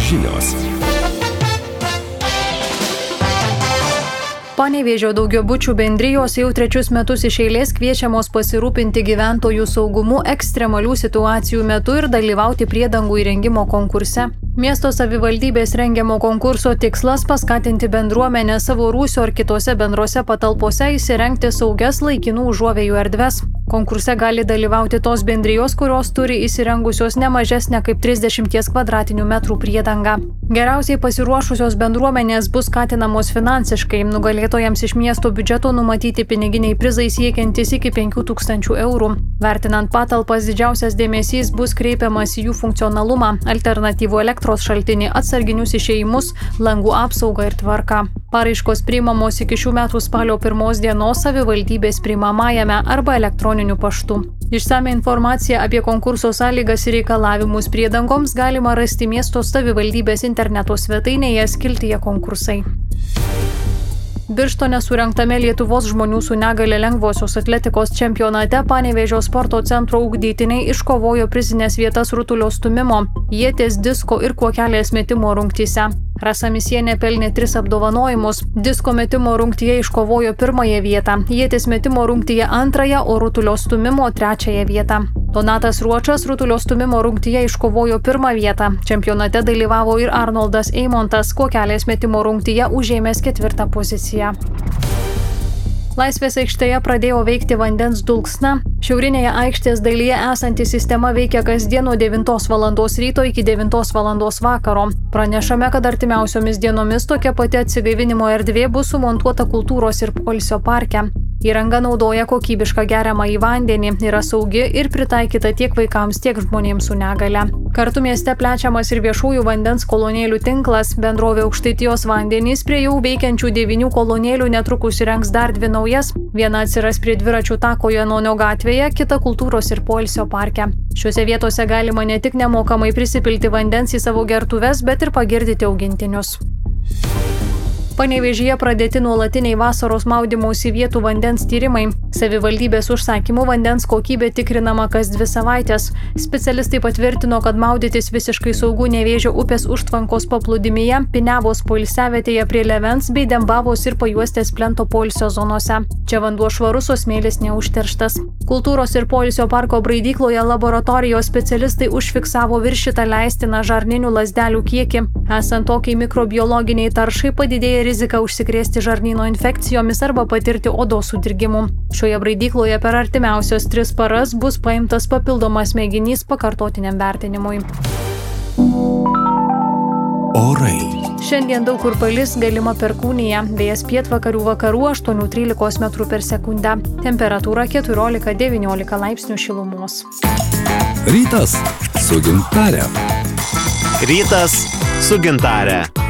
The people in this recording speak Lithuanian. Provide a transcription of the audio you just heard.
žinios. Panevėžio daugiabučių bendrijos jau 3 metus iš eilės kviečiamos pasirūpinti gyventojų saugumu ekstremalių situacijų metu ir dalyvauti priedangų įrengimo konkurse. Miesto savivaldybės rengiamo konkurso tikslas paskatinti bendruomenę savo rūsio ar kitose bendrose patalpose įsirengti saugias laikinų užuovėjų erdves. Konkurse gali dalyvauti tos bendrijos, kurios turi įsirengusios ne mažesnę kaip 30 m² priedangą. Geriausiai pasiruošusios bendruomenės bus skatinamos finansiškai, nugalėtojams iš miesto biudžeto numatyti piniginiai prizai siekiantis iki 5 000 eurų. Vertinant patalpas, didžiausias dėmesys bus kreipiamas į jų funkcionalumą, alternatyvų elektros šaltinį, atsarginius išėjimus, langų apsaugą ir tvarką. Paraiškos priimamos iki šių metų spalio 1 dienos savivaldybės priimamajame arba elektroniniu paštu. Išsame informaciją apie konkurso sąlygas ir reikalavimus priedangoms galima rasti miesto savivaldybės interneto svetainėje skiltyje konkursai. Birštone surengtame Lietuvos žmonių su negale lengvosios atletikos čempionate Panevėžio sporto centro ugdytiniai iškovojo prizinės vietas rutulio stūmimo, ieties, disko ir kuokelės metimo rungtyse. Rasa Misienė pelnė 3 apdovanojimus. Disko metimo rungtyje iškovojo 1 vietą, ieties metimo rungtyje 2, o rutulio stūmimo 3 vietą. Donatas Ruočas rutulio stūmimo rungtyje iškovojo 1 vietą. Čempionate dalyvavo ir Arnoldas Eimontas, kuokelės metimo rungtyje užėmęs 4 poziciją. Laisvės aikštėje pradėjo veikti vandens dulksna. Šiaurinėje aikštės dalyje esanti sistema veikia kasdien nuo 9 val. Ryto iki 9 val. Vakaro. Pranešame, kad artimiausiomis dienomis tokia pati atsigaivinimo erdvė bus sumontuota kultūros ir poilsio parke. Įranga naudoja kokybišką geriamąjį vandenį, yra saugi ir pritaikyta tiek vaikams, tiek žmonėms su negale. Kartu mieste plečiamas ir viešųjų vandens kolonėlių tinklas. Bendrovė Aukštaitijos vandenys prie jau veikiančių 9 kolonėlių netrukus įrengs dar 2 naujas. Viena atsiras prie dviračių tako Janonio gatvėje, kita kultūros ir poilsio parke. Šiuose vietose galima ne tik nemokamai prisipilti vandens į savo gertuves, bet ir pagirdyti augintinius. Panevėžyje pradėti nuolatiniai vasaros maudymosi vietų vandens tyrimai. Savivaldybės užsakymų vandens kokybė tikrinama kas 2 savaitės. Specialistai patvirtino, kad maudytis visiškai saugu Nevėžio upės užtvankos paplūdimyje, Piniavos poilsiavietėje prie Levens bei Dembavos ir Pajuostės plento poilsio zonose. Čia vanduo švarus, o smėlis neužterštas. Kultūros ir poilsio parko braidykloje laboratorijos specialistai užfiksavo viršytą leistiną žarninių lazdelių kiekį. Esant tokiai mikrobiologiniai taršai padidėja rizika užsikrėsti žarnyno infekcijomis arba patirti odos sudirgimų. Šioje braidykloje per artimiausias 3 paras bus paimtas papildomas mėginys pakartotiniam vertinimui. Orai. Šiandien daug kur palis, galima perkūnija, vėjas pietvakarių vakarų 8–13 m/s. Temperatūra 14–19 laipsnių šilumos. Rytas su Gintare. Rytas su Gintare.